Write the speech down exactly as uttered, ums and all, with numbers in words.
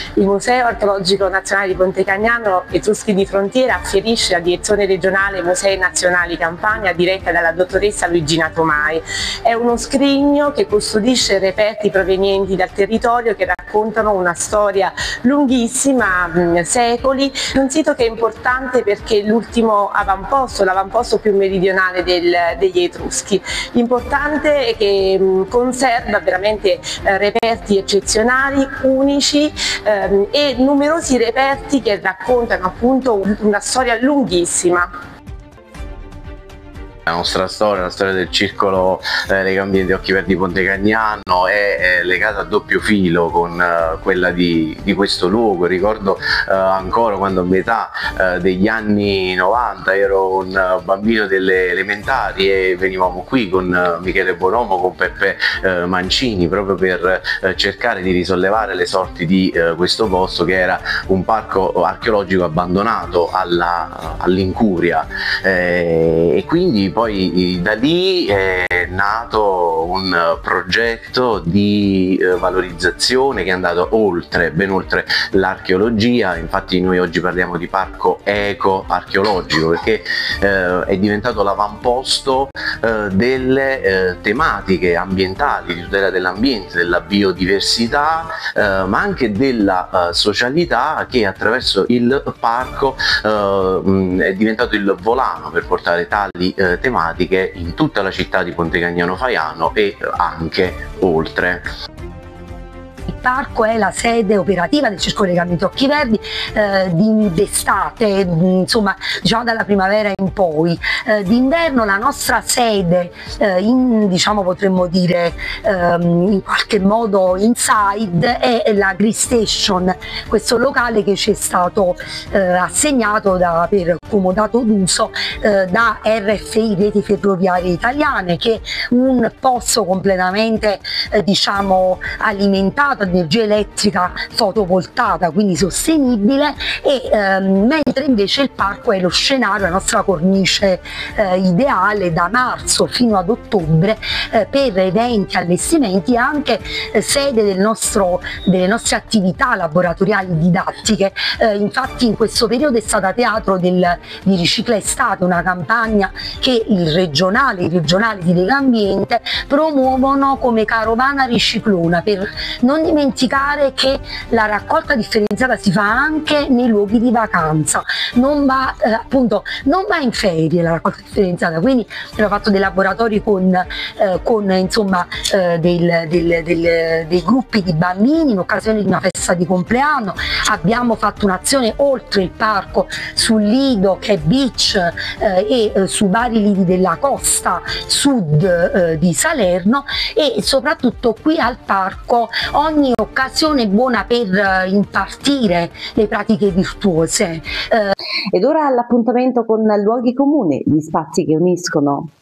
Il Museo Archeologico Nazionale di Ponte Cagnano Etruschi di Frontiera afferisce la direzione regionale Musei Nazionali Campania diretta dalla dottoressa Luigina Tomai. È uno scrigno che custodisce reperti provenienti dal territorio che raccontano una storia lunghissima, mh, secoli, un sito che è importante perché è l'ultimo avamposto, l'avamposto più meridionale del, degli Etruschi. L'importante è che mh, conserva veramente eh, reperti eccezionali, unici ehm, e numerosi reperti che raccontano appunto una storia lunghissima. La nostra storia, la storia del circolo eh, Legambiente Occhi Verdi Ponte Cagnano è, è legata a doppio filo con eh, quella di, di questo luogo. Ricordo eh, ancora quando a metà eh, degli anni novanta ero un uh, bambino delle elementari e venivamo qui con uh, Michele Bonomo, con Peppe uh, Mancini, proprio per uh, cercare di risollevare le sorti di uh, questo posto che era un parco archeologico abbandonato all'incuria, eh, e quindi poi da lì è nato un progetto di eh, valorizzazione che è andato oltre, ben oltre l'archeologia. Infatti noi oggi parliamo di parco eco-archeologico perché eh, è diventato l'avamposto eh, delle eh, tematiche ambientali, di tutela dell'ambiente, della biodiversità, eh, ma anche della eh, socialità, che attraverso il parco eh, mh, è diventato il volano per portare tali eh, tematiche in tutta la città di Ponte Cagnano Faiano e anche oltre. Il parco è la sede operativa del Circolo Legambiente Occhi Verdi eh, d'estate, insomma diciamo dalla primavera in poi. Eh, d'inverno la nostra sede, eh, in, diciamo potremmo dire ehm, in qualche modo inside, è la Grid Station, questo locale che ci è stato eh, assegnato da, per comodato d'uso eh, da R F I, Reti Ferroviarie Italiane, che è un posto completamente eh, diciamo alimentato energia elettrica fotovoltaica, quindi sostenibile, e ehm, mentre invece il parco è lo scenario, la nostra cornice eh, ideale da marzo fino ad ottobre eh, per eventi, allestimenti e anche eh, sede del nostro, delle nostre attività laboratoriali didattiche. Eh, infatti in questo periodo è stata teatro del, di Ricicla Estate, una campagna che il regionale, i regionali di Legambiente promuovono come carovana riciclona, per non dimenticare che la raccolta differenziata si fa anche nei luoghi di vacanza, non va eh, appunto non va in ferie la raccolta differenziata. Quindi abbiamo fatto dei laboratori con, eh, con insomma eh, del, del, del, dei gruppi di bambini in occasione di una festa di compleanno. Abbiamo fatto un'azione oltre il parco sul lido, che è beach, eh, e eh, su vari lidi della costa sud eh, di Salerno, e soprattutto qui al parco ogni occasione è buona per uh, impartire le pratiche virtuose. Uh, Ed ora l'appuntamento con luoghi comuni, gli spazi che uniscono